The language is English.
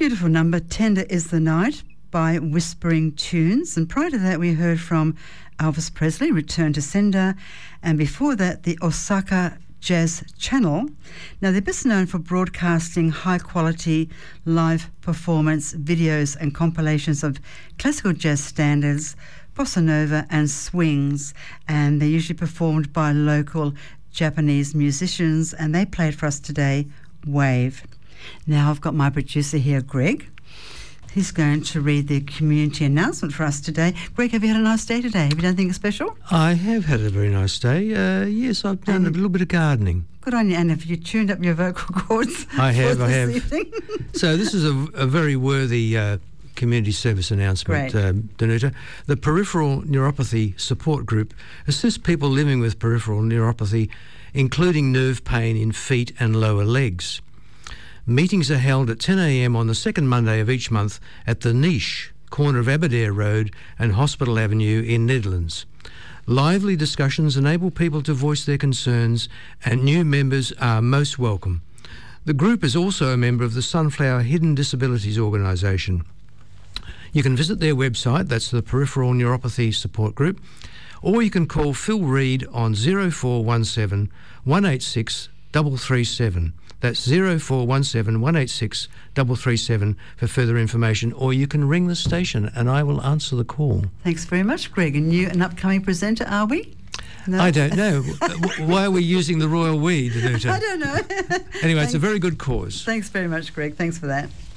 Beautiful number, Tender is the Night by Whispering Tunes. And prior to that, we heard from Elvis Presley, Return to Sender. And before that, the Osaka Jazz Channel. Now, they're best known for broadcasting high-quality live performance videos and compilations of classical jazz standards, bossa nova and swings. And they're usually performed by local Japanese musicians. And they played for us today, Wave. Now I've got my producer here, Greg. He's going to read the community announcement for us today. Greg, have you had a nice day today? Have you done anything special? I have had a very nice day. Yes, I've done a little bit of gardening. Good on you. And have you tuned up your vocal cords? I have. Evening? So this is a very worthy community service announcement, Danuta. The Peripheral Neuropathy Support Group assists people living with peripheral neuropathy, including nerve pain in feet and lower legs. Meetings are held at 10 a.m. on the second Monday of each month at the Niche, corner of Aberdare Road and Hospital Avenue in Nedlands. Lively discussions enable people to voice their concerns, and new members are most welcome. The group is also a member of the Sunflower Hidden Disabilities Organisation. You can visit their website, that's the Peripheral Neuropathy Support Group, or you can call Phil Reid on 0417 186 337. That's 0417 186 337 for further information, or you can ring the station and I will answer the call. Thanks very much, Greg. And you, an upcoming presenter, are we? No? I don't know. Why are we using the royal we, Danuta? I don't know. Anyway, it's a very good cause. Thanks very much, Greg. Thanks for that.